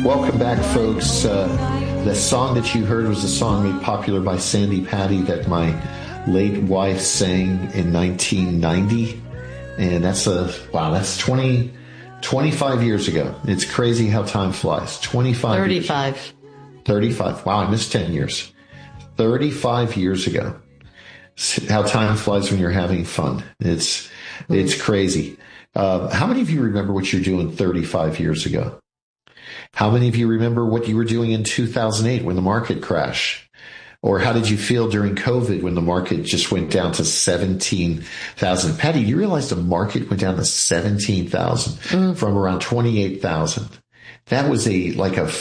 Welcome back, folks. The song that you heard was a song made popular by Sandi Patty that my late wife sang in 1990. And that's 25 years ago. It's crazy how time flies. 35. 35. Wow, I missed 10 years. 35 years ago. How time flies when you're having fun. It's crazy. How many of you remember what you're doing 35 years ago? How many of you remember what you were doing in 2008 when the market crashed? Or how did you feel during COVID when the market just went down to 17,000? Patty, do you realize the market went down to 17,000 from around 28,000? That was about a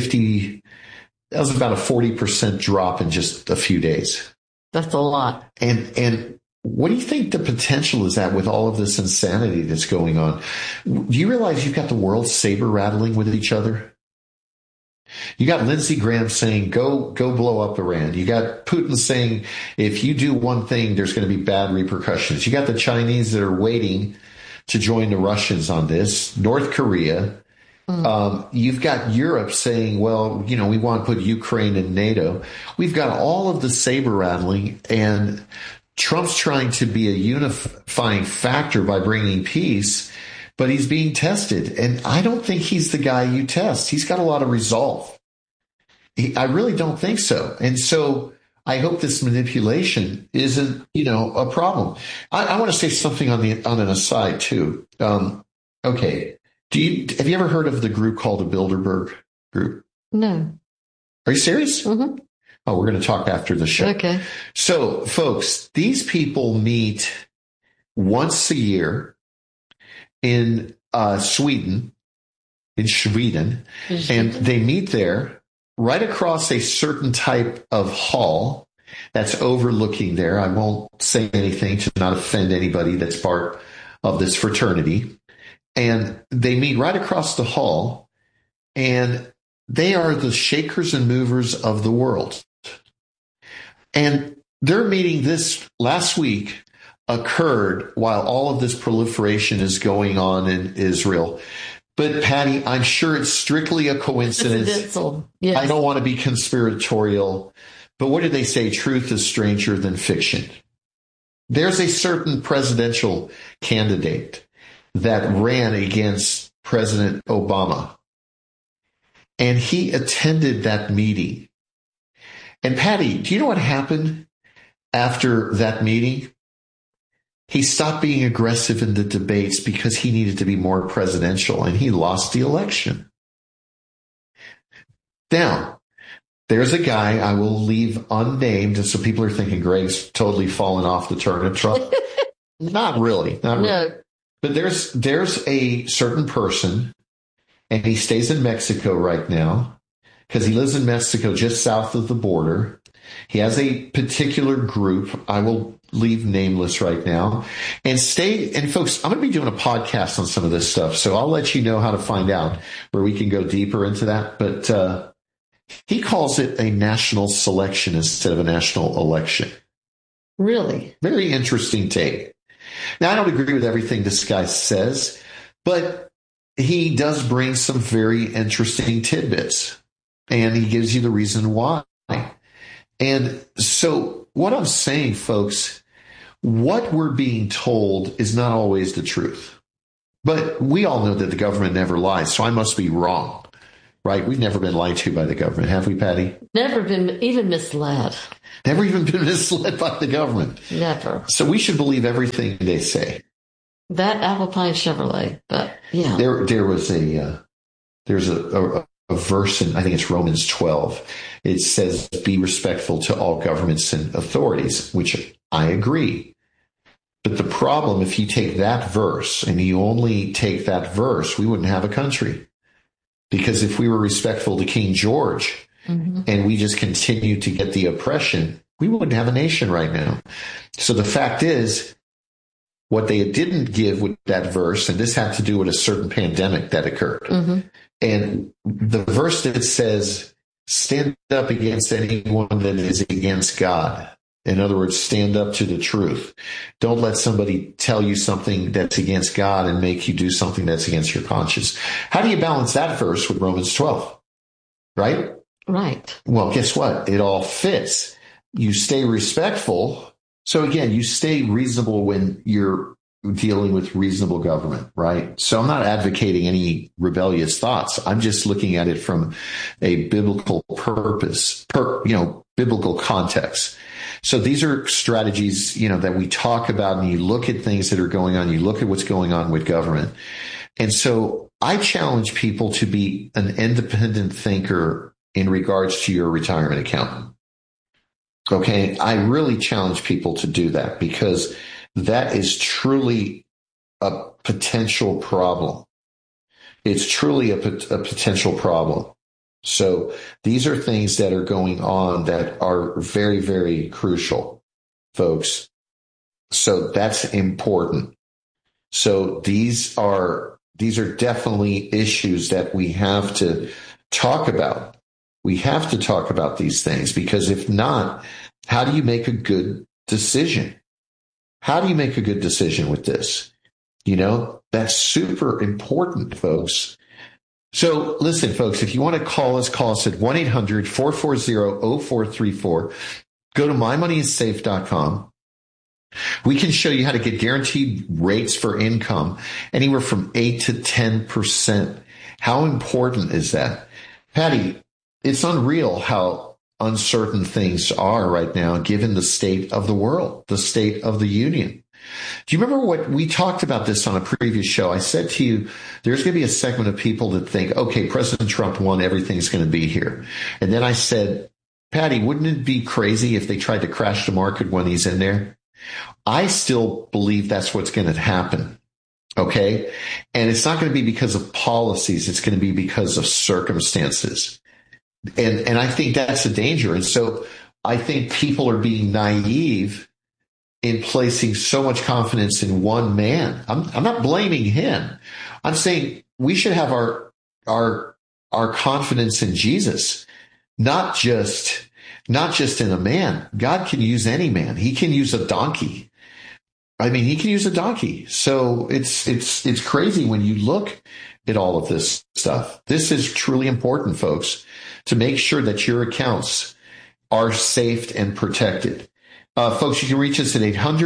40% drop in just a few days. That's a lot. And what do you think the potential is at with all of this insanity that's going on? Do you realize you've got the world saber rattling with each other? You got Lindsey Graham saying, go blow up Iran. You got Putin saying, if you do one thing, there's going to be bad repercussions. You got the Chinese that are waiting to join the Russians on this. North Korea. You've got Europe saying, well, we want to put Ukraine in NATO. We've got all of the saber rattling, and Trump's trying to be a unifying factor by bringing peace, but he's being tested. And I don't think he's the guy you test. He's got a lot of resolve. I really don't think so. And so I hope this manipulation isn't, a problem. I want to say something on an aside too. Okay. Have you ever heard of the group called the Bilderberg Group? No. Are you serious? Mm-hmm. Oh, we're going to talk after the show. Okay. So, folks, these people meet once a year in Sweden, and they meet there right across a certain type of hall that's overlooking there. I won't say anything to not offend anybody that's part of this fraternity. And they meet right across the hall, and they are the shakers and movers of the world. And their meeting this last week occurred while all of this proliferation is going on in Israel. But Patty, I'm sure it's strictly a coincidence. Yes. I don't want to be conspiratorial, but what did they say? Truth is stranger than fiction. There's a certain presidential candidate that ran against President Obama, and he attended that meeting. And Patty, do you know what happened after that meeting? He stopped being aggressive in the debates because he needed to be more presidential, and he lost the election. Now, there's a guy I will leave unnamed, and so people are thinking Greg's totally fallen off the turnip truck. Not really. No. But there's a certain person, and he stays in Mexico right now because he lives in Mexico just south of the border. He has a particular group. I will leave nameless right now. And folks, I'm going to be doing a podcast on some of this stuff, so I'll let you know how to find out where we can go deeper into that. But he calls it a national selection instead of a national election. Really? Very interesting take. Now, I don't agree with everything this guy says, but he does bring some very interesting tidbits, and he gives you the reason why. And so what I'm saying, folks, what we're being told is not always the truth. But we all know that the government never lies, so I must be wrong, right? We've never been lied to by the government, have we, Patty? Never been even misled. Never even been misled by the government. Never. So we should believe everything they say. That Apple Pine Chevrolet, but yeah. There's a verse in, I think it's Romans 12. It says, be respectful to all governments and authorities, which I agree. But the problem, if you take that verse and you only take that verse, we wouldn't have a country. Because if we were respectful to King George, and we just continue to get the oppression, we wouldn't have a nation right now. So the fact is, what they didn't give with that verse, and this had to do with a certain pandemic that occurred. And the verse that says, stand up against anyone that is against God. In other words, stand up to the truth. Don't let somebody tell you something that's against God and make you do something that's against your conscience. How do you balance that verse with Romans 12? Right? Right. Well, guess what? It all fits. You stay respectful. So again, you stay reasonable when you're dealing with reasonable government, right? So I'm not advocating any rebellious thoughts. I'm just looking at it from a biblical purpose, biblical context. So these are strategies, that we talk about, and you look at things that are going on, you look at what's going on with government. And so I challenge people to be an independent thinker in regards to your retirement account. Okay. I really challenge people to do that because that is truly a potential problem. It's truly a potential problem. So these are things that are going on that are very, very crucial, folks. So that's important. So these are definitely issues that we have to talk about. We have to talk about these things because if not, how do you make a good decision? How do you make a good decision with this? That's super important, folks. So listen, folks, if you want to call us at 1-800-440-0434. Go to mymoneyissafe.com. We can show you how to get guaranteed rates for income anywhere from 8 to 10%. How important is that? Patty, it's unreal how uncertain things are right now, given the state of the world, the state of the union. Do you remember what we talked about this on a previous show? I said to you, there's going to be a segment of people that think, okay, President Trump won, everything's going to be here. And then I said, Patty, wouldn't it be crazy if they tried to crash the market when he's in there? I still believe that's what's going to happen. Okay. And it's not going to be because of policies. It's going to be because of circumstances. And I think that's a danger. And so I think people are being naive in placing so much confidence in one man. I'm not blaming him. I'm saying we should have our confidence in Jesus, not just in a man. God can use any man. He can use a donkey. He can use a donkey. So it's crazy when you look at all of this stuff. This is truly important, folks, to make sure that your accounts are safe and protected. Folks, you can reach us at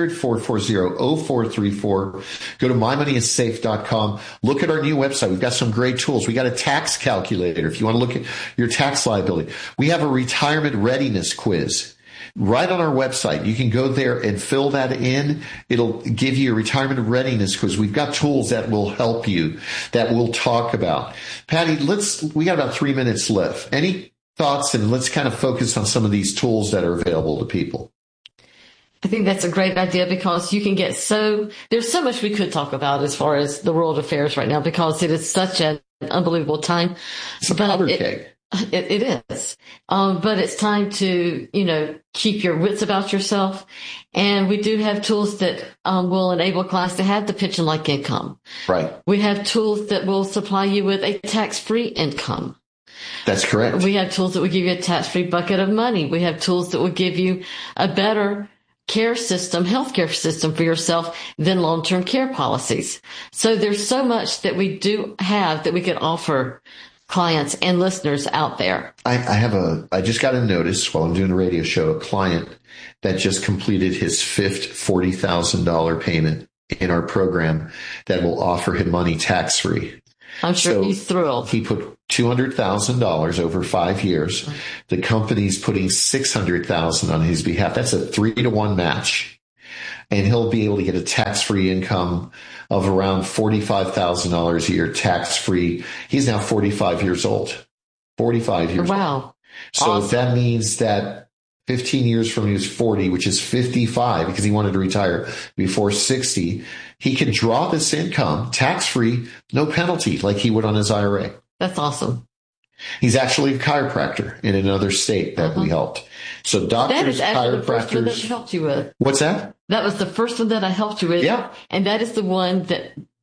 800-440-0434. Go to mymoneyissafe.com. Look at our new website. We've got some great tools. We got a tax calculator if you want to look at your tax liability. We have a retirement readiness quiz right on our website. You can go there and fill that in. It'll give you a retirement readiness quiz. We've got tools that will help you, that we'll talk about. Patty, we got about 3 minutes left. Any thoughts? And let's kind of focus on some of these tools that are available to people. I think that's a great idea because you can get there's so much we could talk about as far as the world affairs right now because it is such an unbelievable time. It's a powder keg. It is. But it's time to, keep your wits about yourself. And we do have tools that will enable clients to have the pension-like income. Right. We have tools that will supply you with a tax-free income. That's correct. We have tools that will give you a tax-free bucket of money. We have tools that will give you a better healthcare system for yourself than long-term care policies. So there's so much that we do have that we could offer clients and listeners out there. I just got a notice while I'm doing a radio show, a client that just completed his fifth $40,000 payment in our program that will offer him money tax-free. I'm sure he's thrilled. He put $200,000 over 5 years. The company's putting $600,000 on his behalf. That's a 3-to-1 match. And he'll be able to get a tax-free income of around $45,000 a year tax-free. He's now 45 years old. 45 years old. Wow. So awesome. That means that 15 years from when he was 40, which is 55, because he wanted to retire before 60, he can draw this income tax-free, no penalty, like he would on his IRA. That's awesome. He's actually a chiropractor in another state that we helped. So doctors, that is actually chiropractors. The first one that I helped you with. What's that? That was the first one that I helped you with. Yeah. And that is the one that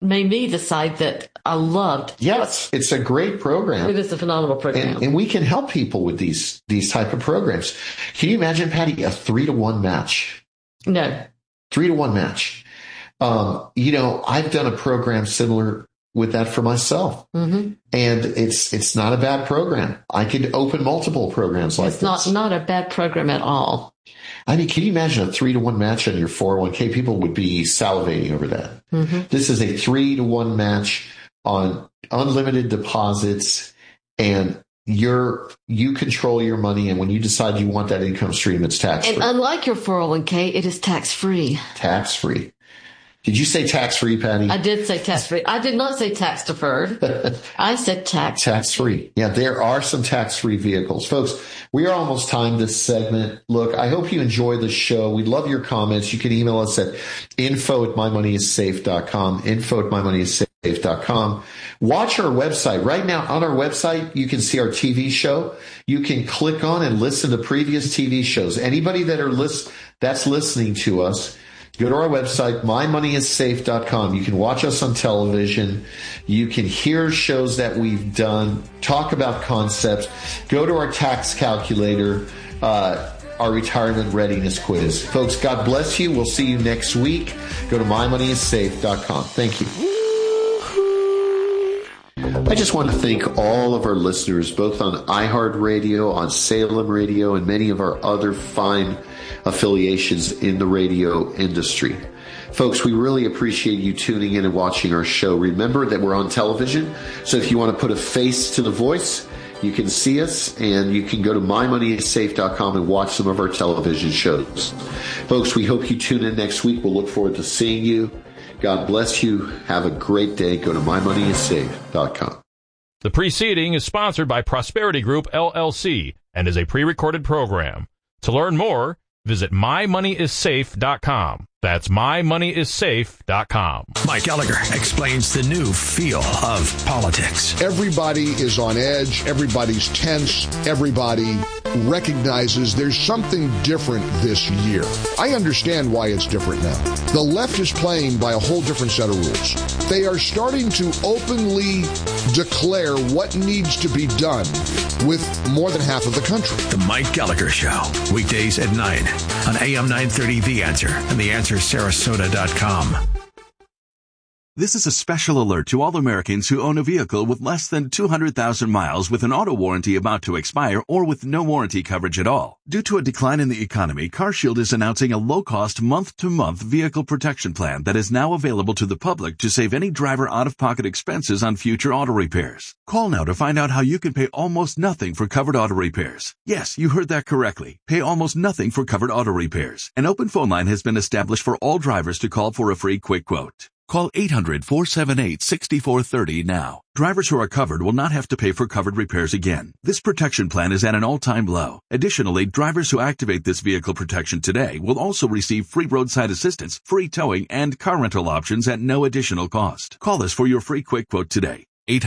made me decide that I loved. Yes, it's a great program. It is a phenomenal program. And we can help people with these type of programs. Can you imagine, Patty, a 3-to-1 match? No. 3-to-1 match. I've done a program similar with that for myself. Mm-hmm. And it's not a bad program. I could open multiple programs like this. It's not a bad program at all. I mean, can you imagine a 3-to-1 match on your 401k? People would be salivating over that. Mm-hmm. This is a 3-to-1 match on unlimited deposits, and you control your money. And when you decide you want that income stream, it's tax-free. And unlike your 401k, it is tax-free. Tax-free. Did you say tax-free, Patty? I did say tax-free. I did not say tax-deferred. I said tax-free. Yeah, there are some tax-free vehicles. Folks, we are almost time this segment. Look, I hope you enjoy the show. We love your comments. You can email us at info@mymoneyissafe.com, info@mymoneyissafe.com. Watch our website. Right now on our website, you can see our TV show. You can click on and listen to previous TV shows. Anybody that's listening to us, go to our website, mymoneyissafe.com. You can watch us on television. You can hear shows that we've done, talk about concepts. Go to our tax calculator, our retirement readiness quiz. Folks, God bless you. We'll see you next week. Go to mymoneyissafe.com. Thank you. I just want to thank all of our listeners, both on iHeartRadio, on Salem Radio, and many of our other fine affiliations in the radio industry. Folks, we really appreciate you tuning in and watching our show. Remember that we're on television, so if you want to put a face to the voice, you can see us, and you can go to mymoneyissafe.com and watch some of our television shows. Folks, we hope you tune in next week. We'll look forward to seeing you. God bless you. Have a great day. Go to mymoneyissafe.com. The preceding is sponsored by Prosperity Group, LLC, and is a pre-recorded program. To learn more, visit mymoneyissafe.com. That's mymoneyissafe.com. Mike Gallagher explains the new feel of politics. Everybody is on edge. Everybody's tense. Everybody recognizes there's something different this year. I understand why it's different now. The left is playing by a whole different set of rules. They are starting to openly declare what needs to be done with more than half of the country. The Mike Gallagher Show, weekdays at 9 on AM 930 The Answer and TheAnswerSarasota.com. This is a special alert to all Americans who own a vehicle with less than 200,000 miles with an auto warranty about to expire or with no warranty coverage at all. Due to a decline in the economy, CarShield is announcing a low-cost month-to-month vehicle protection plan that is now available to the public to save any driver out-of-pocket expenses on future auto repairs. Call now to find out how you can pay almost nothing for covered auto repairs. Yes, you heard that correctly. Pay almost nothing for covered auto repairs. An open phone line has been established for all drivers to call for a free quick quote. Call 800-478-6430 now. Drivers who are covered will not have to pay for covered repairs again. This protection plan is at an all-time low. Additionally, drivers who activate this vehicle protection today will also receive free roadside assistance, free towing, and car rental options at no additional cost. Call us for your free quick quote today.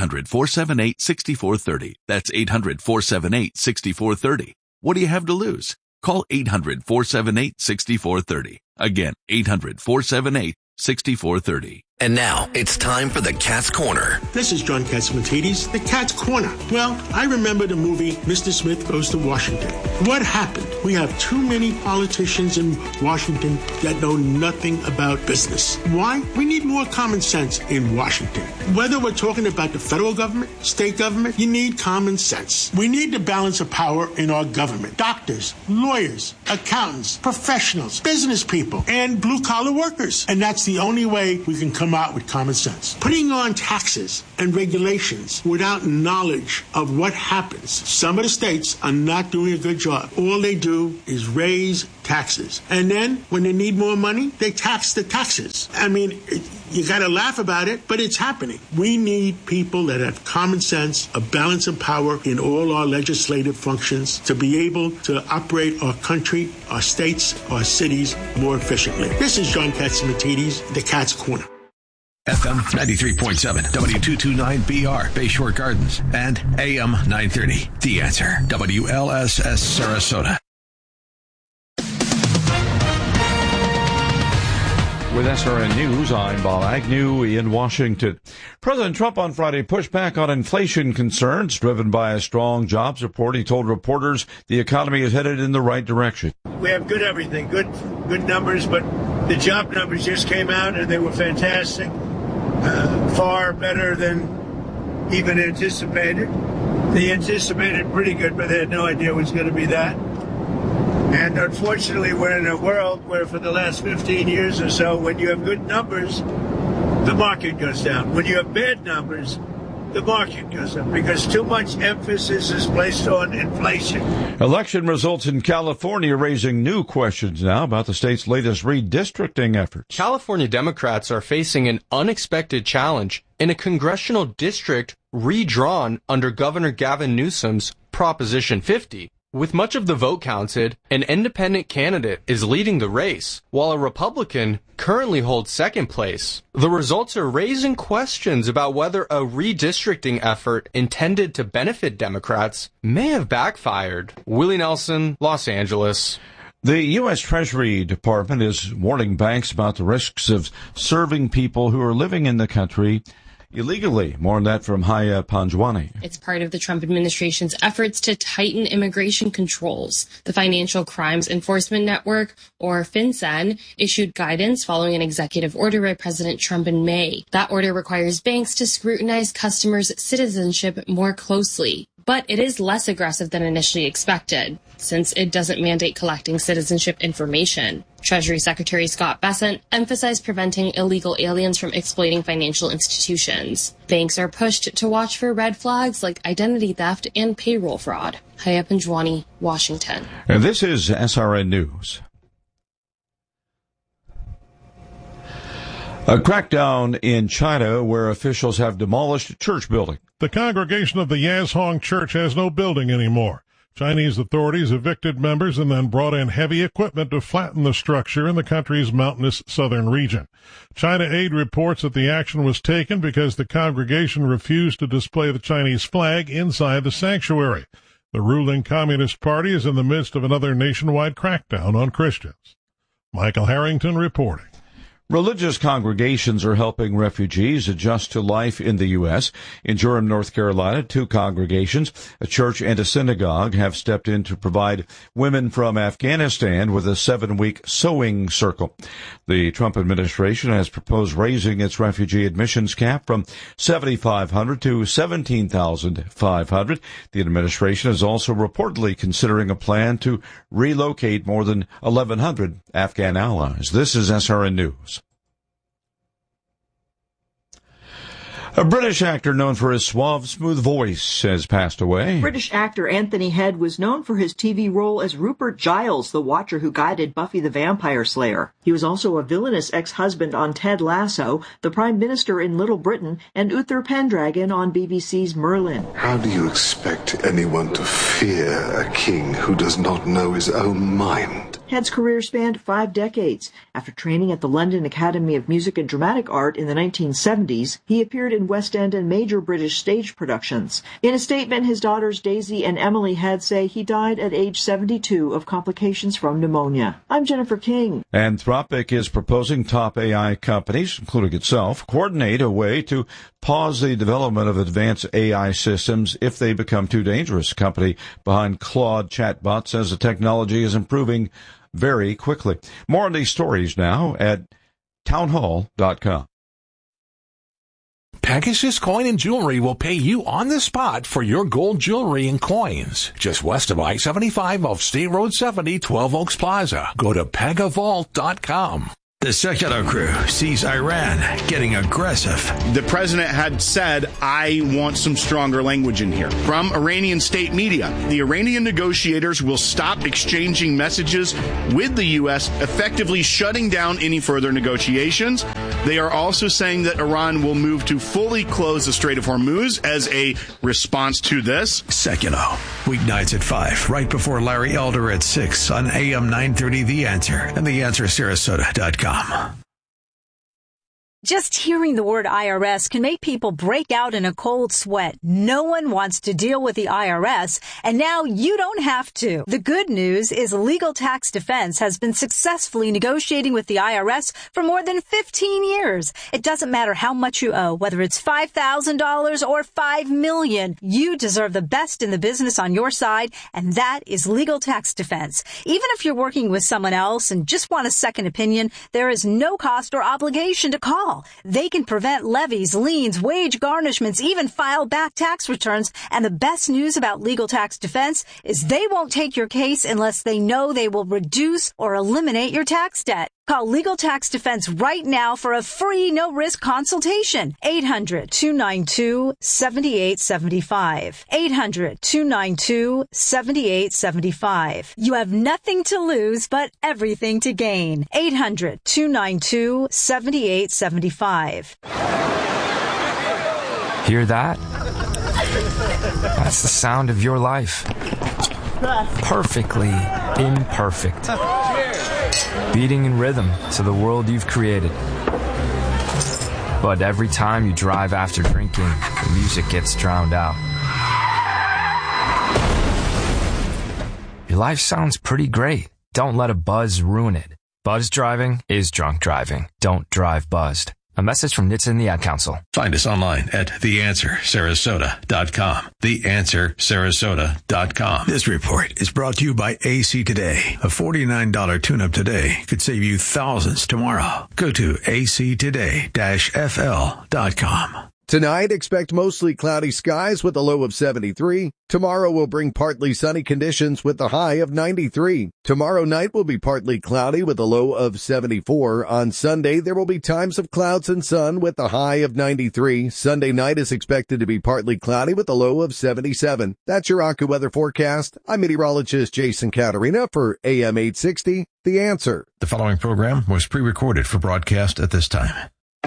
800-478-6430. That's 800-478-6430. What do you have to lose? Call 800-478-6430. Again, 800-478-6430. And now it's time for the Cat's Corner. This is John Catsimatidis, the Cat's Corner. Well, I remember the movie Mr. Smith Goes to Washington. What happened? We have too many politicians in Washington that know nothing about business. Why? We need more common sense in Washington. Whether we're talking about the federal government, state government, you need common sense. We need the balance of power in our government. Doctors, lawyers, accountants, professionals, business people, and blue-collar workers. And that's the only way we can come out with common sense. Putting on taxes and regulations without knowledge of what happens. Some of the states are not doing a good job. All they do is raise taxes. And then when they need more money, they tax the taxes. I mean, you got to laugh about it, but it's happening. We need people that have common sense, a balance of power in all our legislative functions to be able to operate our country, our states, our cities more efficiently. This is John Catsimatidis, the Cat's Corner. FM 93.7, W229BR, Bayshore Gardens, and AM 930, The Answer, WLSS Sarasota. With SRN News, I'm Bob Agnew in Washington. President Trump on Friday pushed back on inflation concerns driven by a strong jobs report. He told reporters the economy is headed in the right direction. We have good everything, good numbers, but the job numbers just came out and they were fantastic, far better than even anticipated. They anticipated pretty good, but they had no idea it was going to be that. And unfortunately, we're in a world where for the last 15 years or so, when you have good numbers, the market goes down. When you have bad numbers, the market goes up because too much emphasis is placed on inflation. Election results in California raising new questions now about the state's latest redistricting efforts. California Democrats are facing an unexpected challenge in a congressional district redrawn under Governor Gavin Newsom's Proposition 50. With much of the vote counted, an independent candidate is leading the race, while a Republican currently holds second place. The results are raising questions about whether a redistricting effort intended to benefit Democrats may have backfired. Willie Nelson, Los Angeles. The U.S. Treasury Department is warning banks about the risks of serving people who are living in the country illegally. More on that from Haya Panjwani. It's part of the Trump administration's efforts to tighten immigration controls. The Financial Crimes Enforcement Network, or FinCEN, issued guidance following an executive order by President Trump in May. That order requires banks to scrutinize customers' citizenship more closely. But it is less aggressive than initially expected, since it doesn't mandate collecting citizenship information. Treasury Secretary Scott Bessent emphasized preventing illegal aliens from exploiting financial institutions. Banks are pushed to watch for red flags like identity theft and payroll fraud. Haya Panjwani, Washington. And this is SRN News. A crackdown in China where officials have demolished a church building. The congregation of the Yazhong Church has no building anymore. Chinese authorities evicted members and then brought in heavy equipment to flatten the structure in the country's mountainous southern region. China Aid reports that the action was taken because the congregation refused to display the Chinese flag inside the sanctuary. The ruling Communist Party is in the midst of another nationwide crackdown on Christians. Michael Harrington reporting. Religious congregations are helping refugees adjust to life in the U.S. In Durham, North Carolina, 2 congregations, a church and a synagogue, have stepped in to provide women from Afghanistan with a 7-week sewing circle. The Trump administration has proposed raising its refugee admissions cap from $7,500 to $17,500. The administration is also reportedly considering a plan to relocate more than 1,100 Afghan allies. This is SRN News. A British actor known for his suave, smooth voice has passed away. British actor Anthony Head was known for his TV role as Rupert Giles, the Watcher who guided Buffy the Vampire Slayer. He was also a villainous ex-husband on Ted Lasso, the Prime Minister in Little Britain, and Uther Pendragon on BBC's Merlin. How do you expect anyone to fear a king who does not know his own mind? Head's career spanned 5 decades. After training at the London Academy of Music and Dramatic Art in the 1970s, he appeared in West End and major British stage productions. In a statement, his daughters Daisy and Emily Head say he died at age 72 of complications from pneumonia. I'm Jennifer King. Anthropic is proposing top AI companies, including itself, coordinate a way to pause the development of advanced AI systems if they become too dangerous. The company behind Claude chatbot says the technology is improving very quickly. More on these stories now at townhall.com. Pegasus Coin and Jewelry will pay you on the spot for your gold jewelry and coins. Just west of I-75 off State Road 70, 12 Oaks Plaza. Go to pegavault.com. The Secular Crew sees Iran getting aggressive. The president had said, I want some stronger language in here. From Iranian state media, the Iranian negotiators will stop exchanging messages with the U.S., effectively shutting down any further negotiations. They are also saying that Iran will move to fully close the Strait of Hormuz as a response to this. Secular, weeknights at 5, right before Larry Elder at 6 on AM 930 The Answer and TheAnswerSarasota.com. Just hearing the word IRS can make people break out in a cold sweat. No one wants to deal with the IRS, and now you don't have to. The good news is Legal Tax Defense has been successfully negotiating with the IRS for more than 15 years. It doesn't matter how much you owe, whether it's $5,000 or $5 million. You deserve the best in the business on your side, and that is Legal Tax Defense. Even if you're working with someone else and just want a second opinion, there is no cost or obligation to call. They can prevent levies, liens, wage garnishments, even file back tax returns. And the best news about Legal Tax Defense is they won't take your case unless they know they will reduce or eliminate your tax debt. Call Legal Tax Defense right now for a free no-risk consultation. 800-292-7875. 800-292-7875. You have nothing to lose but everything to gain. 800-292-7875. Hear that? That's the sound of your life. Perfectly imperfect. Beating in rhythm to the world you've created. But every time you drive after drinking, the music gets drowned out. Your life sounds pretty great. Don't let a buzz ruin it. Buzz driving is drunk driving. Don't drive buzzed. A message from NHTSA and the Ad Council. Find us online at TheAnswerSarasota.com. TheAnswerSarasota.com. This report is brought to you by AC Today. A $49 tune-up today could save you thousands tomorrow. Go to actoday-fl.com. Tonight, expect mostly cloudy skies with a low of 73. Tomorrow will bring partly sunny conditions with a high of 93. Tomorrow night will be partly cloudy with a low of 74. On Sunday, there will be times of clouds and sun with a high of 93. Sunday night is expected to be partly cloudy with a low of 77. That's your AccuWeather forecast. I'm meteorologist Jason Caterina for AM 860, The Answer. The following program was pre-recorded for broadcast at this time.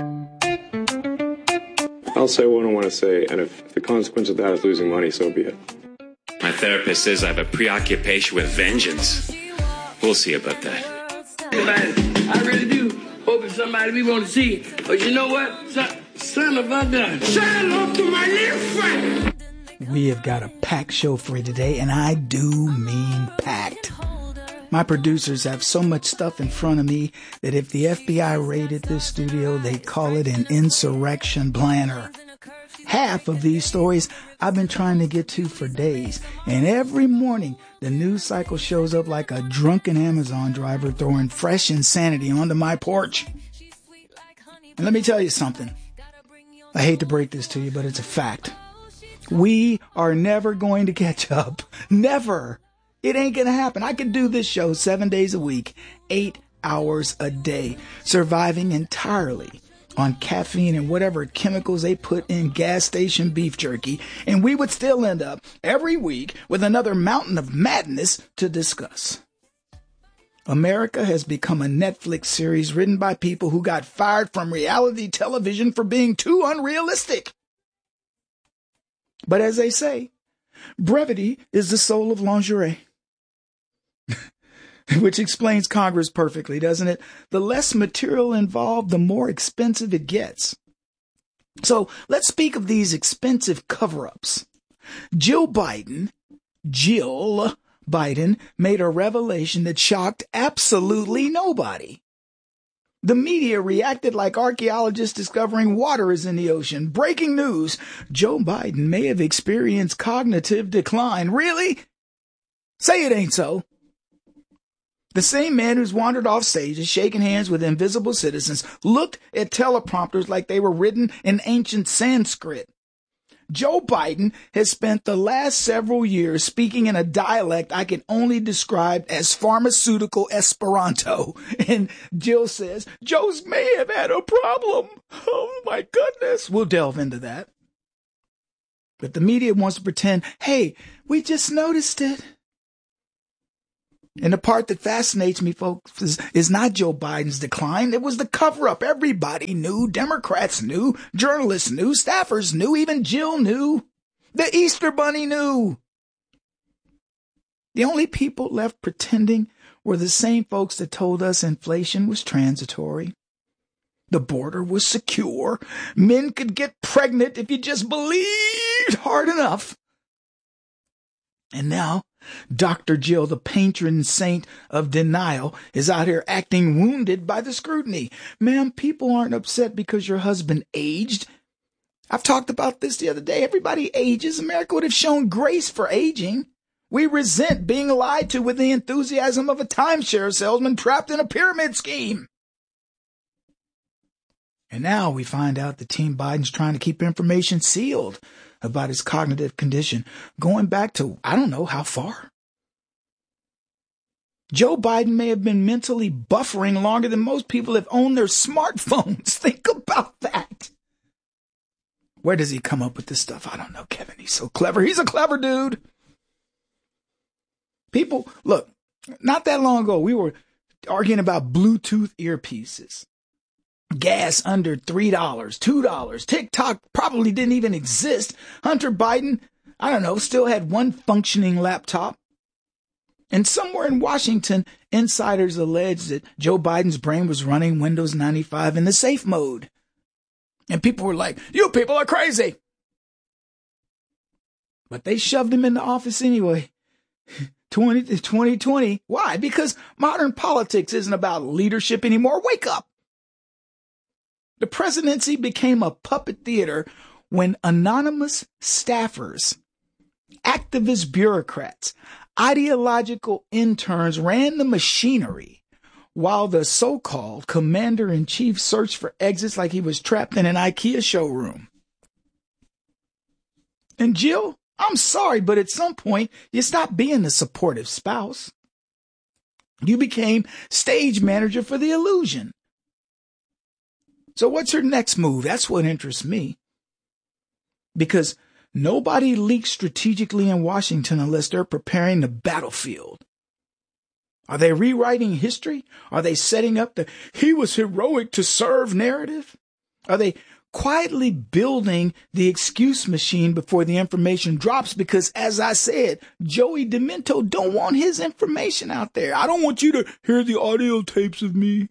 I'll say what I want to say, and if the consequence of that is losing money, so be it. My therapist says I have a preoccupation with vengeance. We'll see about that. Man, I really do hope it's somebody we want to see. But you know what? Son of a gun. Say hello to my little friend. We have got a packed show for you today, and I do mean packed. My producers have so much stuff in front of me that if the FBI raided this studio, they'd call it an insurrection planner. Half of these stories I've been trying to get to for days, and every morning the news cycle shows up like a drunken Amazon driver throwing fresh insanity onto my porch. And let me tell you something. I hate to break this to you, but it's a fact. We are never going to catch up. Never. It ain't gonna happen. I could do this show 7 days a week, 8 hours a day, surviving entirely on caffeine and whatever chemicals they put in gas station beef jerky, and we would still end up every week with another mountain of madness to discuss. America has become a Netflix series written by people who got fired from reality television for being too unrealistic. But as they say, brevity is the soul of lingerie. Which explains Congress perfectly, doesn't it? The less material involved, the more expensive it gets. So let's speak of these expensive cover-ups. Jill Biden made a revelation that shocked absolutely nobody. The media reacted like archaeologists discovering water is in the ocean. Breaking news, Joe Biden may have experienced cognitive decline. Really? Say it ain't so. The same man who's wandered off stage and shaken hands with invisible citizens looked at teleprompters like they were written in ancient Sanskrit. Joe Biden has spent the last several years speaking in a dialect I can only describe as pharmaceutical Esperanto. And Jill says, Joe's may have had a problem. Oh, my goodness. We'll delve into that. But the media wants to pretend, hey, we just noticed it. And the part that fascinates me, folks, is not Joe Biden's decline. It was the cover-up. Everybody knew. Democrats knew. Journalists knew. Staffers knew. Even Jill knew. The Easter Bunny knew. The only people left pretending were the same folks that told us inflation was transitory. The border was secure. Men could get pregnant if you just believed hard enough. And now, Dr. Jill, the patron saint of denial, is out here acting wounded by the scrutiny. Ma'am, people aren't upset because your husband aged. I've talked about this the other day. Everybody ages. America would have shown grace for aging. We resent being lied to with the enthusiasm of a timeshare salesman trapped in a pyramid scheme. And now we find out that Team Biden's trying to keep information sealed about his cognitive condition, going back to, I don't know how far. Joe Biden may have been mentally buffering longer than most people have owned their smartphones. Think about that. Where does he come up with this stuff? I don't know, Kevin. He's so clever. He's a clever dude. People, look, not that long ago, we were arguing about Bluetooth earpieces. Gas under $3, $2. TikTok probably didn't even exist. Hunter Biden, I don't know, still had one functioning laptop. And somewhere in Washington, insiders allege that Joe Biden's brain was running Windows 95 in the safe mode. And people were like, you people are crazy. But they shoved him into office anyway. 2020. Why? Because modern politics isn't about leadership anymore. Wake up. The presidency became a puppet theater when anonymous staffers, activist bureaucrats, ideological interns ran the machinery while the so-called commander-in-chief searched for exits like he was trapped in an IKEA showroom. And Jill, I'm sorry, but at some point, you stopped being the supportive spouse. You became stage manager for the illusion. So what's her next move? That's what interests me. Because nobody leaks strategically in Washington unless they're preparing the battlefield. Are they rewriting history? Are they setting up the "he was heroic to serve" narrative? Are they quietly building the excuse machine before the information drops? Because, as I said, Joey Demento don't want his information out there. I don't want you to hear the audio tapes of me.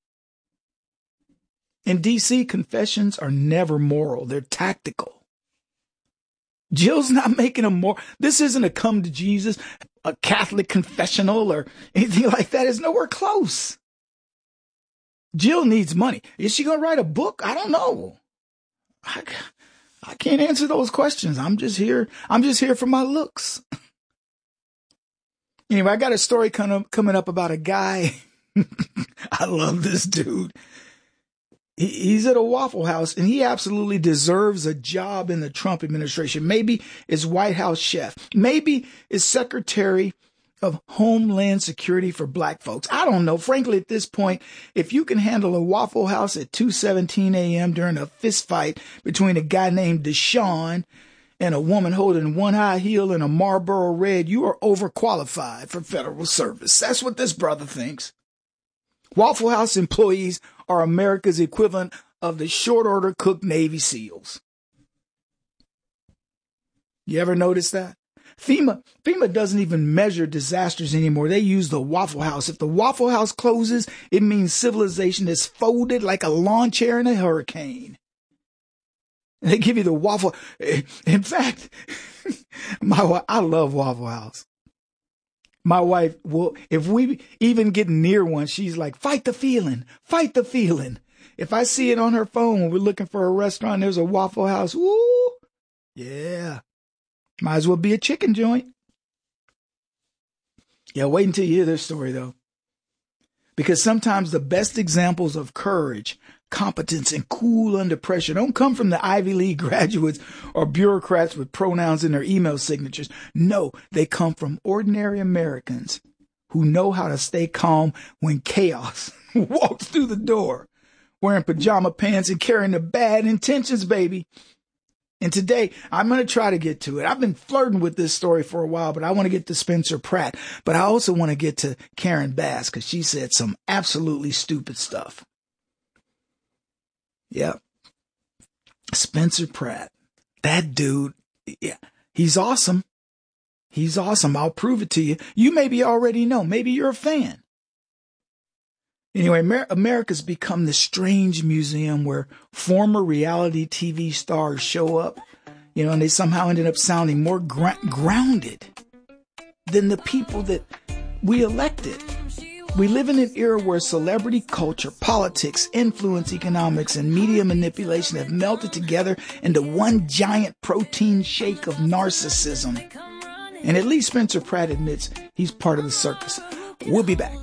In D.C., confessions are never moral. They're tactical. Jill's not making a this isn't a come to Jesus, a Catholic confessional or anything like that. It's nowhere close. Jill needs money. Is she going to write a book? I don't know. I can't answer those questions. I'm just here for my looks. Anyway, I got a story coming up about a guy. I love this dude. He's at a Waffle House, and he absolutely deserves a job in the Trump administration. Maybe as White House chef. Maybe as Secretary of Homeland Security for black folks. I don't know. Frankly, at this point, if you can handle a Waffle House at 2:17 a.m. during a fist fight between a guy named Deshaun and a woman holding one high heel and a Marlboro Red, you are overqualified for federal service. That's what this brother thinks. Waffle House employees are America's equivalent of the short order cook Navy SEALs. You ever notice that? FEMA doesn't even measure disasters anymore. They use the Waffle House. If the Waffle House closes, it means civilization is folded like a lawn chair in a hurricane. They give you the waffle. In fact, I love Waffle House. My wife will, if we even get near one, she's like, fight the feeling. If I see it on her phone when we're looking for a restaurant, there's a Waffle House. Woo! Yeah. Might as well be a chicken joint. Yeah, wait until you hear this story, though. Because sometimes the best examples of courage, competence, and cool under pressure don't come from the Ivy League graduates or bureaucrats with pronouns in their email signatures. No, they come from ordinary Americans who know how to stay calm when chaos walks through the door, wearing pajama pants and carrying the bad intentions, baby. And today, I'm going to try to get to it. I've been flirting with this story for a while, but I want to get to Spencer Pratt. But I also want to get to Karen Bass because she said some absolutely stupid stuff. Yeah. Spencer Pratt. That dude, yeah, he's awesome. He's awesome. I'll prove it to you. You maybe already know. Maybe you're a fan. Anyway, America's become this strange museum where former reality TV stars show up, and they somehow ended up sounding more grounded than the people that we elected. We live in an era where celebrity culture, politics, influence, economics, and media manipulation have melted together into one giant protein shake of narcissism. And at least Spencer Pratt admits he's part of the circus. We'll be back.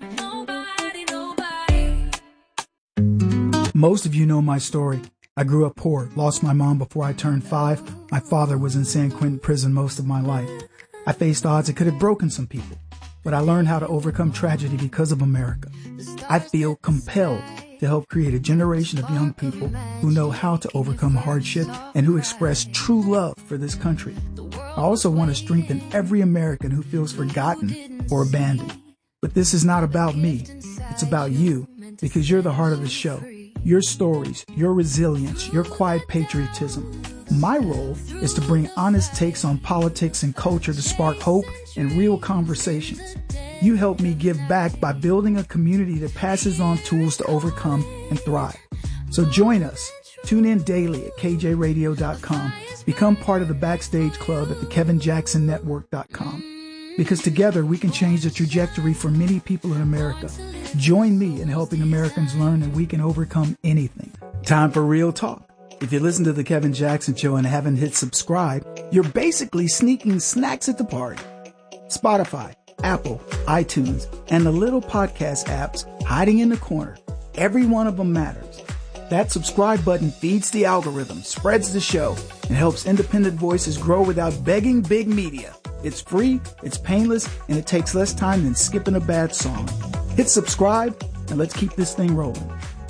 Most of you know my story. I grew up poor, lost my mom before I turned 5. My father was in San Quentin prison most of my life. I faced odds that could have broken some people, but I learned how to overcome tragedy because of America. I feel compelled to help create a generation of young people who know how to overcome hardship and who express true love for this country. I also want to strengthen every American who feels forgotten or abandoned. But this is not about me. It's about you, because you're the heart of the show. Your stories, your resilience, your quiet patriotism. My role is to bring honest takes on politics and culture to spark hope and real conversations. You help me give back by building a community that passes on tools to overcome and thrive. So join us. Tune in daily at kjradio.com. Become part of the Backstage Club at thekevinjacksonnetwork.com. Because together we can change the trajectory for many people in America. Join me in helping Americans learn that we can overcome anything. Time for real talk. If you listen to The Kevin Jackson Show and haven't hit subscribe, you're basically sneaking snacks at the party. Spotify, Apple, iTunes, and the little podcast apps hiding in the corner. Every one of them matters. That subscribe button feeds the algorithm, spreads the show, and helps independent voices grow without begging big media. It's free, it's painless, and it takes less time than skipping a bad song. Hit subscribe, and let's keep this thing rolling.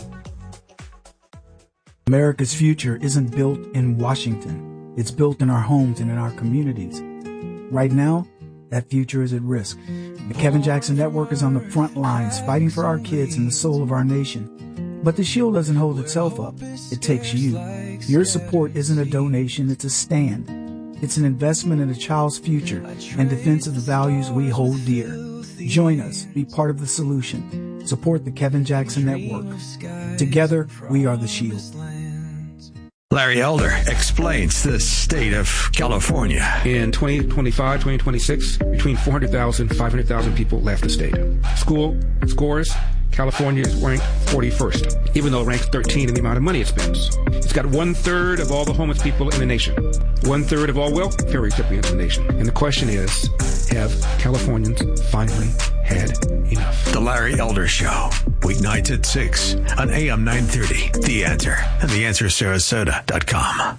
America's future isn't built in Washington. It's built in our homes and in our communities. Right now, that future is at risk. The Kevin Jackson Network is on the front lines fighting for our kids and the soul of our nation. But the shield doesn't hold itself up. It takes you. Your support isn't a donation, it's a stand. It's an investment in a child's future and defense of the values we hold dear. Join us. Be part of the solution. Support the Kevin Jackson Network. Together, we are the shield. Larry Elder explains the state of California. In 2025, 2026, between 400,000 and 500,000 people left the state. School scores, California is ranked 41st, even though it ranks 13 in the amount of money it spends. It's got 1/3 of all the homeless people in the nation, 1/3 of all welfare recipients in the nation. And the question is, have Californians finally had enough? The Larry Elder Show, weeknights at 6 on AM 930. The Answer and theanswersarasota.com.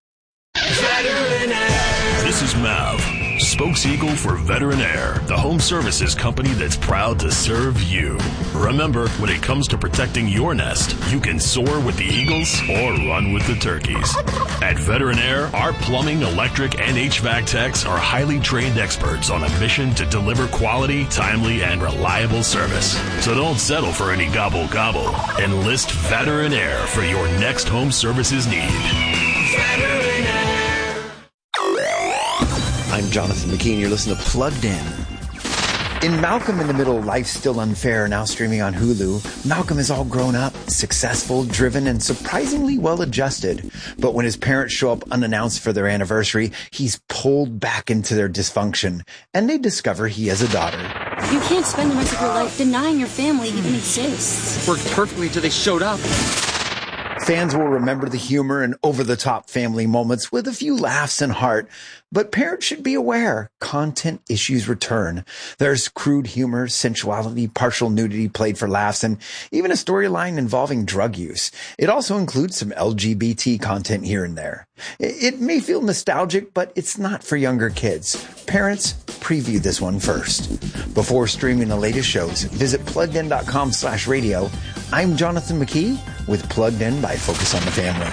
This is Mav, Spokes-Eagle for Veteran Air, the home services company that's proud to serve you. Remember, when it comes to protecting your nest, you can soar with the eagles or run with the turkeys. At Veteran Air, our plumbing, electric, and HVAC techs are highly trained experts on a mission to deliver quality, timely, and reliable service. So don't settle for any gobble-gobble. Enlist Veteran Air for your next home services need. Veteran Air. I'm Jonathan McKee, and you're listening to Plugged In. In Malcolm in the Middle, Life's Still Unfair, now streaming on Hulu, Malcolm is all grown up, successful, driven, and surprisingly well-adjusted. But when his parents show up unannounced for their anniversary, he's pulled back into their dysfunction, and they discover he has a daughter. You can't spend the rest of your life denying your family even exists. Worked perfectly until they showed up. Fans will remember the humor and over-the-top family moments with a few laughs and heart, but parents should be aware content issues return. There's crude humor, sensuality, partial nudity played for laughs, and even a storyline involving drug use. It also includes some LGBT content here and there. It may feel nostalgic, but it's not for younger kids. Parents, preview this one first. Before streaming the latest shows, visit pluggedin.com/radio. I'm Jonathan McKee with Plugged In by Focus on the Family.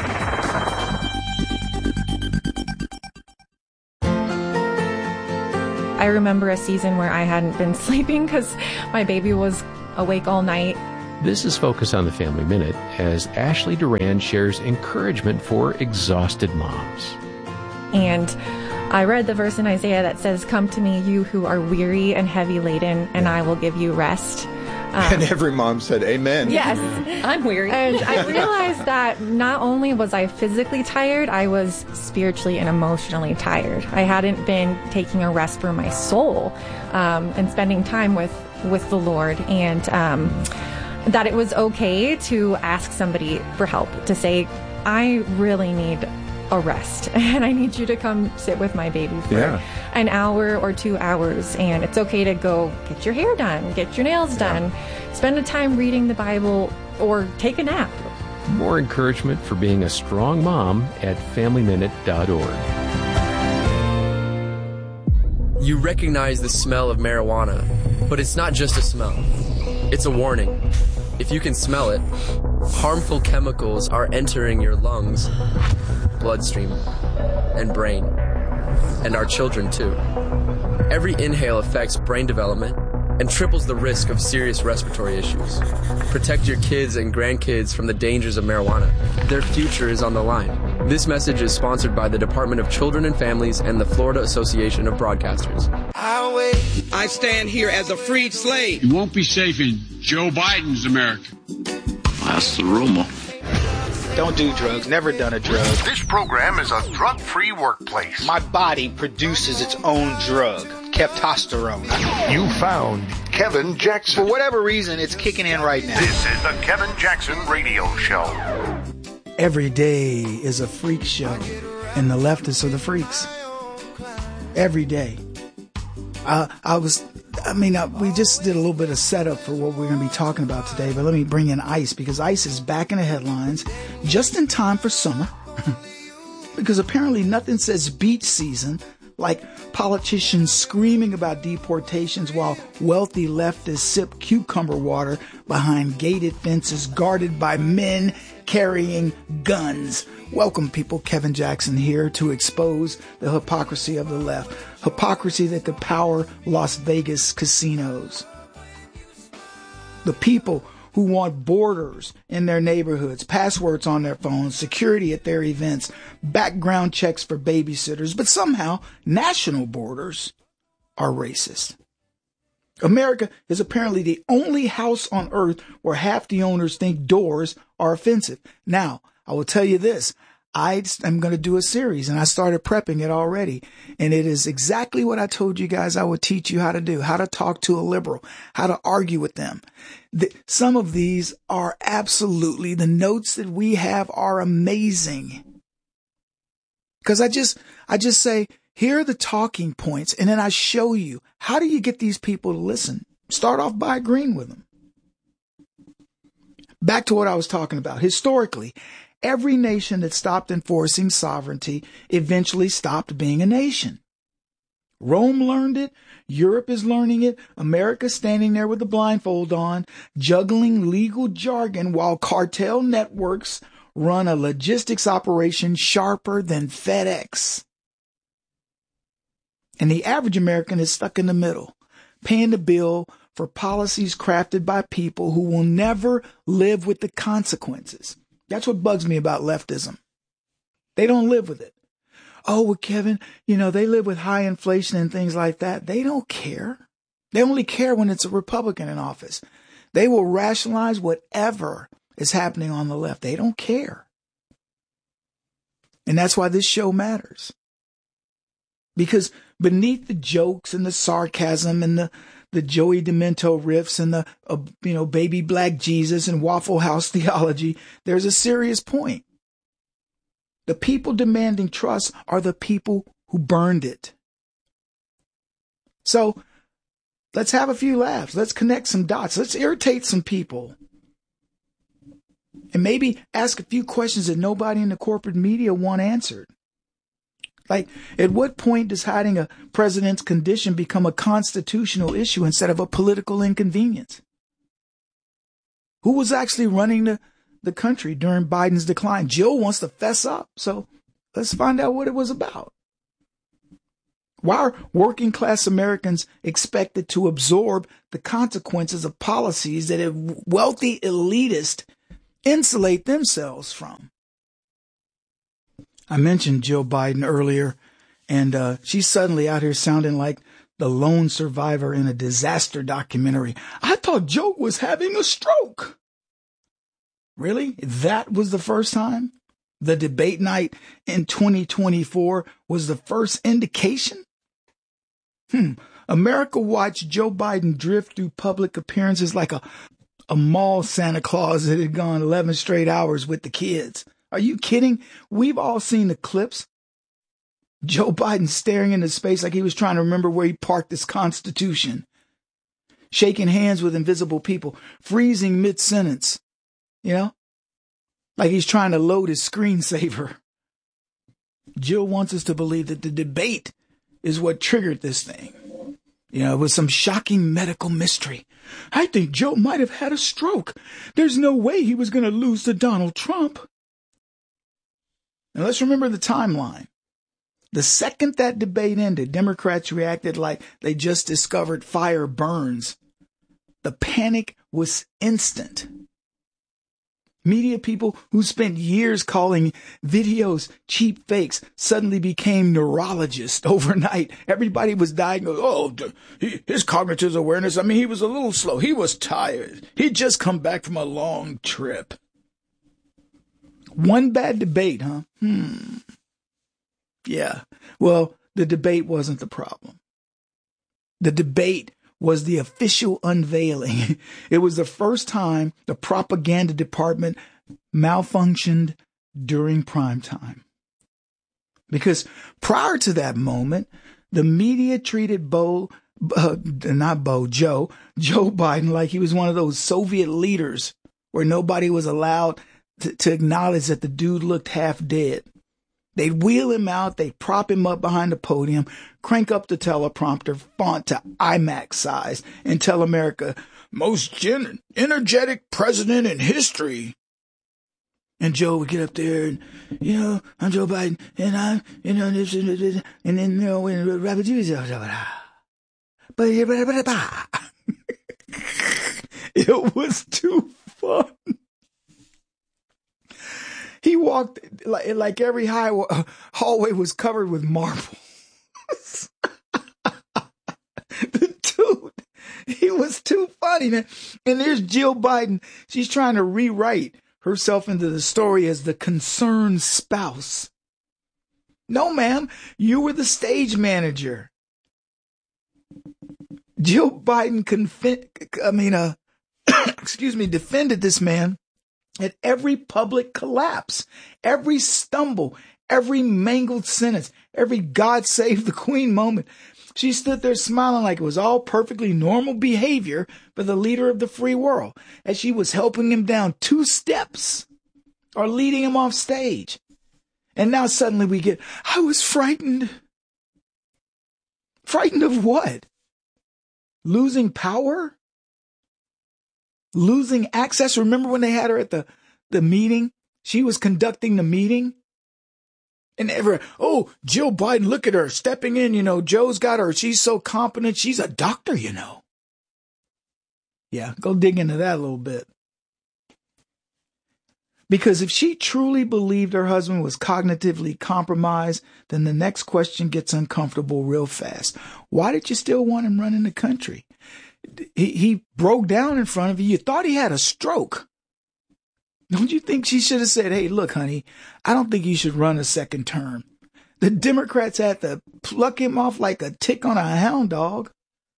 I remember a season where I hadn't been sleeping because my baby was awake all night. This is Focus on the Family Minute as Ashley Duran shares encouragement for exhausted moms. And I read the verse in Isaiah that says, "Come to me, you who are weary and heavy laden, and I will give you rest." And every mom said, amen. Yes. I'm weary. And I realized that not only was I physically tired, I was spiritually and emotionally tired. I hadn't been taking a rest for my soul and spending time with the Lord, and that it was okay to ask somebody for help, to say, I really need a rest and I need you to come sit with my baby for an hour or 2 hours, and it's okay to go get your hair done, get your nails done, spend a time reading the Bible, or take a nap. More encouragement for being a strong mom at FamilyMinute.org. You recognize the smell of marijuana, but it's not just a smell. It's a warning. If you can smell it, harmful chemicals are entering your lungs, bloodstream, and brain, and our children too. Every inhale affects brain development and triples the risk of serious respiratory issues. Protect your kids and grandkids from the dangers of marijuana. Their future is on the line. This message is sponsored by the Department of Children and Families and the Florida Association of Broadcasters. I stand here as a freed slave. You won't be safe in Joe Biden's America. That's the rumor. Don't do drugs. Never done a drug. This program is a drug-free workplace. My body produces its own drug, Keptosterone. You found Kevin Jackson. For whatever reason, it's kicking in right now. This is the Kevin Jackson Radio Show. Every day is a freak show, and the leftists are the freaks. Every day. We just did a little bit of setup for what we're going to be talking about today, but let me bring in ICE, because ICE is back in the headlines just in time for summer. Because apparently nothing says beach season like politicians screaming about deportations while wealthy leftists sip cucumber water behind gated fences guarded by men carrying guns. Welcome, people. Kevin Jackson here to expose the hypocrisy of the left. Hypocrisy that could power Las Vegas casinos. The people who want borders in their neighborhoods, passwords on their phones, security at their events, background checks for babysitters, but somehow national borders are racist. America is apparently the only house on earth where half the owners think doors are offensive. Now, I will tell you this. I am going to do a series, and I started prepping it already. And it is exactly what I told you guys I would teach you how to do, how to talk to a liberal, how to argue with them. Some of these are absolutely, the notes that we have are amazing. Because I just say, here are the talking points, and then I show you, how do you get these people to listen? Start off by agreeing with them. Back to what I was talking about. Historically, every nation that stopped enforcing sovereignty eventually stopped being a nation. Rome learned it. Europe is learning it. America's standing there with the blindfold on, juggling legal jargon while cartel networks run a logistics operation sharper than FedEx. And the average American is stuck in the middle, paying the bill for policies crafted by people who will never live with the consequences. That's what bugs me about leftism. They don't live with it. Oh, well, Kevin, they live with high inflation and things like that. They don't care. They only care when it's a Republican in office. They will rationalize whatever is happening on the left. They don't care. And that's why this show matters. Because beneath the jokes and the sarcasm and the Joey Demento riffs and the, baby black Jesus and Waffle House theology, there's a serious point. The people demanding trust are the people who burned it. So let's have a few laughs. Let's connect some dots. Let's irritate some people. And maybe ask a few questions that nobody in the corporate media want answered. Like, at what point does hiding a president's condition become a constitutional issue instead of a political inconvenience? Who was actually running the country during Biden's decline? Jill wants to fess up, so let's find out what it was about. Why are working class Americans expected to absorb the consequences of policies that a wealthy elitist insulate themselves from? I mentioned Jill Biden earlier, and she's suddenly out here sounding like the lone survivor in a disaster documentary. I thought Joe was having a stroke. Really? That was the first time? The debate night in 2024 was the first indication? America watched Joe Biden drift through public appearances like a mall Santa Claus that had gone 11 straight hours with the kids. Are you kidding? We've all seen the clips. Joe Biden staring into space like he was trying to remember where he parked his Constitution. Shaking hands with invisible people. Freezing mid-sentence. You know? Like he's trying to load his screensaver. Jill wants us to believe that the debate is what triggered this thing. You know, it was some shocking medical mystery. I think Joe might have had a stroke. There's no way he was going to lose to Donald Trump. Now let's remember the timeline. The second that debate ended, Democrats reacted like they just discovered fire burns. The panic was instant. Media people who spent years calling videos cheap fakes suddenly became neurologists overnight. Everybody was diagnosed. His cognitive awareness, he was a little slow. He was tired. He'd just come back from a long trip. One bad debate, huh? Yeah. Well, the debate wasn't the problem. The debate was the official unveiling. It was the first time the propaganda department malfunctioned during prime time. Because prior to that moment, the media treated Joe Biden like he was one of those Soviet leaders where nobody was allowed to acknowledge that the dude looked half dead. They'd wheel him out, they'd prop him up behind the podium, crank up the teleprompter font to IMAX size, and tell America, most energetic president in history. And Joe would get up there and, I'm Joe Biden, and I'm, this, and then, it was too fun. He walked like every hallway was covered with marbles. The dude, he was too funny, man. And there's Jill Biden. She's trying to rewrite herself into the story as the concerned spouse. No, ma'am, you were the stage manager. Jill Biden defended this man at every public collapse, every stumble, every mangled sentence, every God save the Queen moment. She stood there smiling like it was all perfectly normal behavior for the leader of the free world as she was helping him down 2 steps or leading him off stage. And now suddenly we get, I was frightened. Frightened of what? Losing power? Losing access? Remember when they had her at the meeting? She was conducting the meeting. And Jill Biden, look at her stepping in, Joe's got her. She's so competent. She's a doctor, Yeah, go dig into that a little bit. Because if she truly believed her husband was cognitively compromised, then the next question gets uncomfortable real fast. Why did you still want him running the country? He broke down in front of you. You thought he had a stroke. Don't you think she should have said, hey, look, honey, I don't think you should run a second term. The Democrats had to pluck him off like a tick on a hound dog.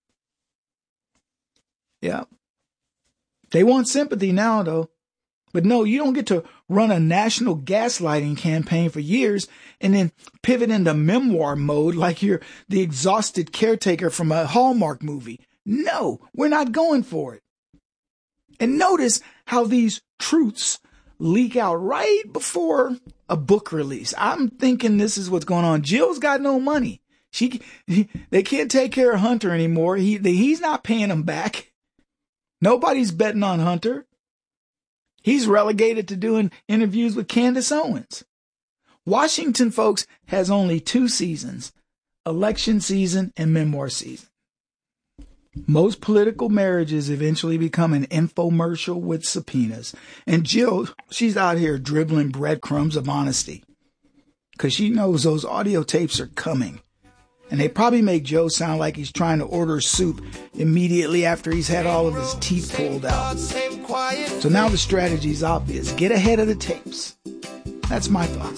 Yeah. They want sympathy now, though. But no, you don't get to run a national gaslighting campaign for years and then pivot into memoir mode like you're the exhausted caretaker from a Hallmark movie. No, we're not going for it. And notice how these truths leak out right before a book release. I'm thinking this is what's going on. Jill's got no money. They can't take care of Hunter anymore. He's not paying them back. Nobody's betting on Hunter. He's relegated to doing interviews with Candace Owens. Washington, folks, has only 2 seasons, election season and memoir season. Most political marriages eventually become an infomercial with subpoenas. And Jill, she's out here dribbling breadcrumbs of honesty because she knows those audio tapes are coming. And they probably make Joe sound like he's trying to order soup immediately after he's had all of his teeth pulled out. So now the strategy's obvious. Get ahead of the tapes. That's my thought.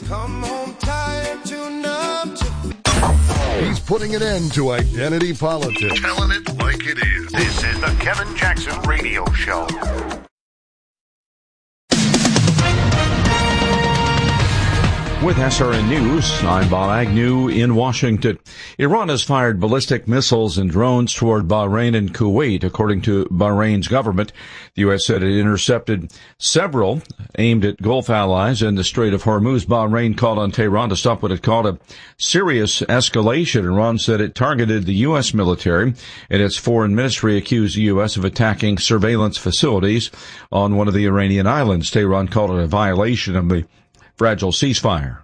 He's putting an end to identity politics. Telling it like it is. This is the Kevin Jackson Radio Show. With SRN News, I'm Bob Agnew in Washington. Iran has fired ballistic missiles and drones toward Bahrain and Kuwait, according to Bahrain's government. The U.S. said it intercepted several aimed at Gulf allies in the Strait of Hormuz. Bahrain called on Tehran to stop what it called a serious escalation. Iran said it targeted the U.S. military, and its foreign ministry accused the U.S. of attacking surveillance facilities on one of the Iranian islands. Tehran called it a violation of the fragile ceasefire.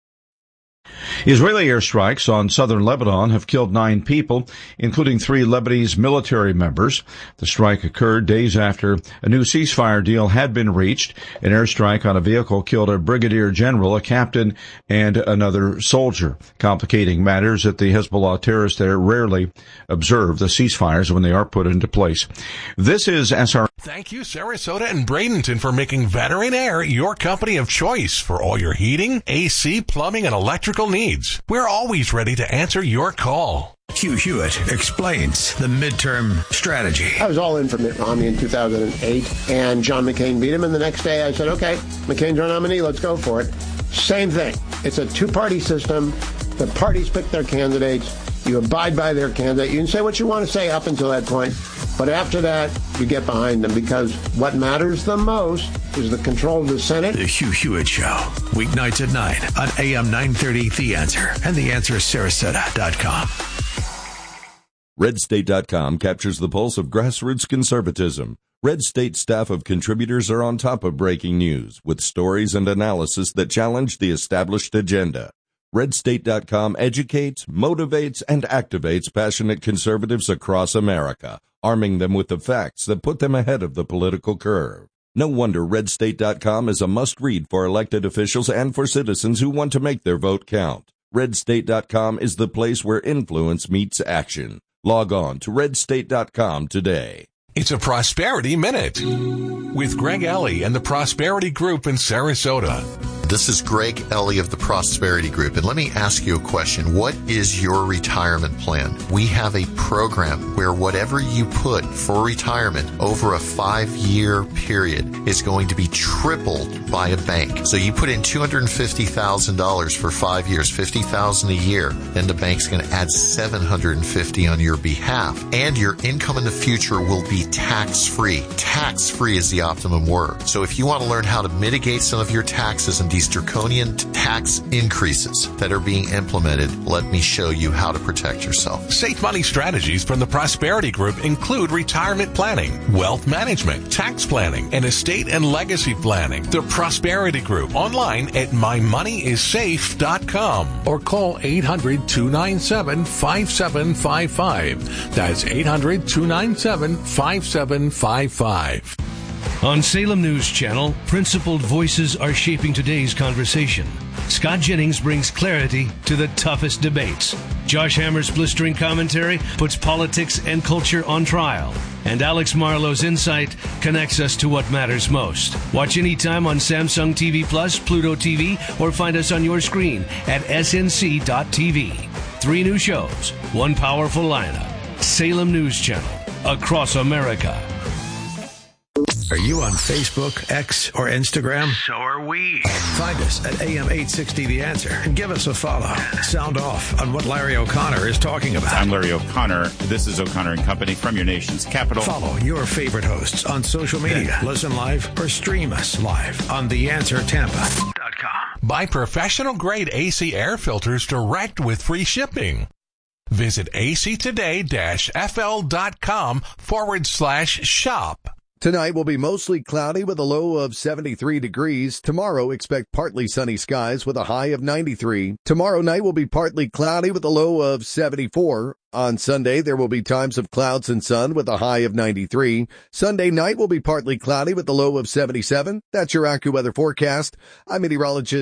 Israeli airstrikes on southern Lebanon have killed 9 people, including 3 Lebanese military members. The strike occurred days after a new ceasefire deal had been reached. An airstrike on a vehicle killed a brigadier general, a captain, and another soldier. Complicating matters that the Hezbollah terrorists there rarely observe the ceasefires when they are put into place. This is SR. Thank you, Sarasota and Bradenton, for making Veteran Air your company of choice for all your heating, AC, plumbing, and electrical needs. We're always ready to answer your call. Hugh Hewitt explains the midterm strategy. I was all in for Mitt Romney in 2008, and John McCain beat him. And the next day I said, okay, McCain's our nominee. Let's go for it. Same thing. It's a two-party system. The parties pick their candidates. You abide by their candidate. You can say what you want to say up until that point. But after that, you get behind them, because what matters the most is the control of the Senate. The Hugh Hewitt Show, weeknights at 9 on AM 930, The Answer, and TheAnswerSarasota.com. RedState.com captures the pulse of grassroots conservatism. Red State staff of contributors are on top of breaking news with stories and analysis that challenge the established agenda. RedState.com educates, motivates, and activates passionate conservatives across America, arming them with the facts that put them ahead of the political curve. No wonder RedState.com is a must-read for elected officials and for citizens who want to make their vote count. RedState.com is the place where influence meets action. Log on to RedState.com today. It's a Prosperity Minute with Greg Ellie and the Prosperity Group in Sarasota. This is Greg Ellie of the Prosperity Group, and let me ask you a question. What is your retirement plan? We have a program where whatever you put for retirement over a 5-year period is going to be tripled by a bank. So you put in $250,000 for 5 years, $50,000 a year, then the bank's going to add $750 on your behalf, and your income in the future will be tax-free. Tax-free is the optimum word. So if you want to learn how to mitigate some of your taxes and these draconian tax increases that are being implemented, let me show you how to protect yourself. Safe money strategies from the Prosperity Group include retirement planning, wealth management, tax planning, and estate and legacy planning. The Prosperity Group, online at mymoneyissafe.com or call 800-297-5755. That's 800-297-5755. On Salem News Channel, principled voices are shaping today's conversation. Scott Jennings brings clarity to the toughest debates. Josh Hammer's blistering commentary puts politics and culture on trial. And Alex Marlowe's insight connects us to what matters most. Watch anytime on Samsung TV Plus, Pluto TV, or find us on your screen at snc.tv. 3 new shows, 1 powerful lineup. Salem News Channel, across America. Are you on Facebook, X, or Instagram? So are we. Find us at AM 860 The Answer and give us a follow. Sound off on what Larry O'Connor is talking about. I'm Larry O'Connor. This is O'Connor & Company from your nation's capital. Follow your favorite hosts on social media. Listen live or stream us live on TheAnswerTampa.com. Buy professional-grade AC air filters direct with free shipping. Visit actoday-fl.com/shop. Tonight will be mostly cloudy with a low of 73 degrees. Tomorrow, expect partly sunny skies with a high of 93. Tomorrow night will be partly cloudy with a low of 74. On Sunday, there will be times of clouds and sun with a high of 93. Sunday night will be partly cloudy with a low of 77. That's your AccuWeather forecast. I'm meteorologist